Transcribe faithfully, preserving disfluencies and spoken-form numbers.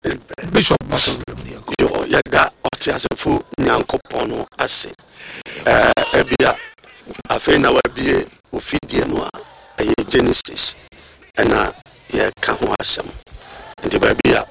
Bishop Masobrim yo yada otiasefo nyankopon no ase eh ebia afi na wabie ofidie no a eye Genesis ena ye ka ho asem nti ba bia